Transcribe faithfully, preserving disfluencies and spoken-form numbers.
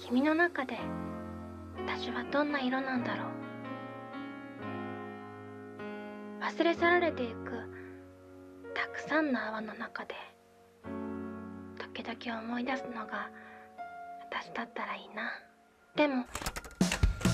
君の中で私はどんな色なんだろう。忘れ去られていくたくさんの泡の中で時々思い出すのが私だったらいいな。でも